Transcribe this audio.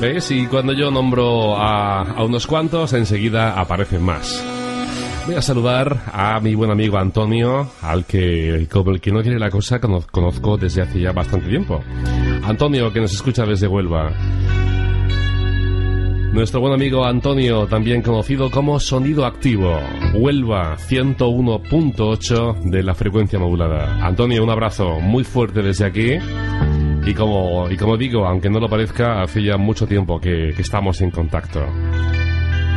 ¿Ves? Y cuando yo nombro a unos cuantos, enseguida aparecen más. Voy a saludar a mi buen amigo Antonio, al que, como el que no quiere la cosa, conozco desde hace ya bastante tiempo. Antonio, que nos escucha desde Huelva. Nuestro buen amigo Antonio, también conocido como Sonido Activo, Huelva 101.8 de la frecuencia modulada. Antonio, un abrazo muy fuerte desde aquí. Y como digo, aunque no lo parezca, hace ya mucho tiempo que estamos en contacto.